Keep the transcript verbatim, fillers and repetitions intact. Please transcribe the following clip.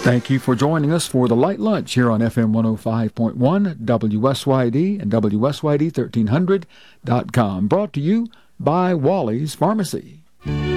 Thank you for joining us for the Light Lunch here on F M one oh five point one, W S Y D and W S Y D thirteen hundred dot com. Brought to you by Wally's Pharmacy.